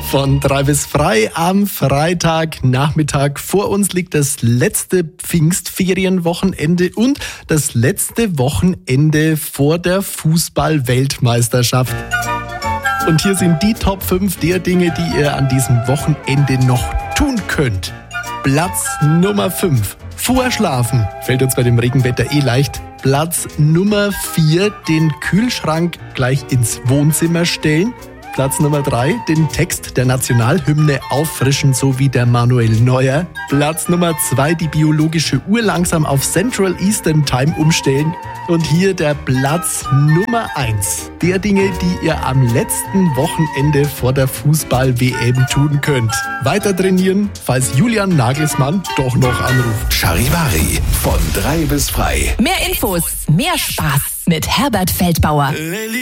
Von 3 bis frei am Freitagnachmittag. Vor uns liegt das letzte Pfingstferienwochenende und das letzte Wochenende vor der Fußball-Weltmeisterschaft. Und hier sind die Top 5 der Dinge, die ihr an diesem Wochenende noch tun könnt. Platz Nummer 5. Vorschlafen. Fällt uns bei dem Regenwetter leicht. Platz Nummer 4. Den Kühlschrank gleich ins Wohnzimmer stellen. Platz Nummer 3, den Text der Nationalhymne auffrischen, so wie der Manuel Neuer. Platz Nummer 2, die biologische Uhr langsam auf Central Eastern Time umstellen. Und hier der Platz Nummer 1, der Dinge, die ihr am letzten Wochenende vor der Fußball-WM tun könnt. Weiter trainieren, falls Julian Nagelsmann doch noch anruft. Charivari, von 3 bis frei. Mehr Infos, mehr Spaß mit Herbert Feldbauer.